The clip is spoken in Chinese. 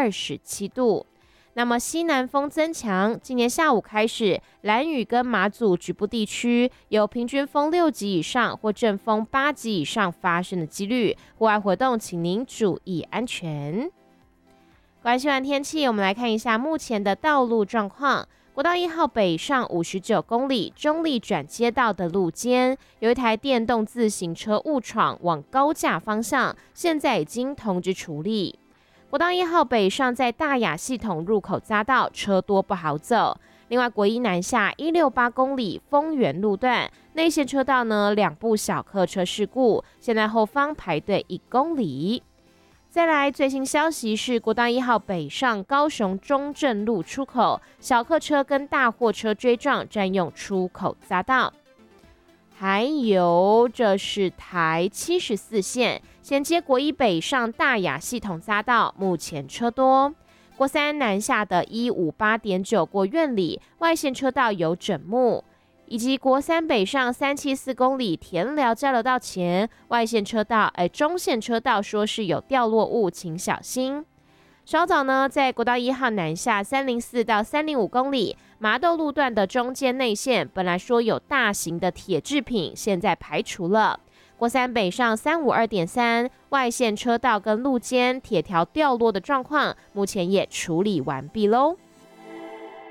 27度。那么西南风增强，今年下午开始，兰屿跟马祖局部地区有平均风6级以上或阵风8级以上发生的几率，户外活动请您注意安全。关心完天气，我们来看一下目前的道路状况。国道1号北上59公里中立转接道的路肩，有一台电动自行车误闯往高架方向，现在已经通知处理。国道1号北上在大雅系统入口匝道车多不好走。另外国一南下168公里丰原路段内线车道呢2部小客车事故，现在后方排队1公里。再来最新消息是国道1号北上高雄中正路出口，小客车跟大货车追撞占用出口匝道。还有这是台74线衔接国一北上大雅系统匝道，目前车多。国三南下的158.9过院里外线车道有整木，以及国三北上374公里田寮交流道前外线车道中线车道说是有掉落物，请小心。稍早呢，在国道1号南下304到305公里麻豆路段的中间内线，本来说有大型的铁制品，现在排除了。国三北上352.3外线车道跟路肩铁条掉落的状况，目前也处理完毕喽。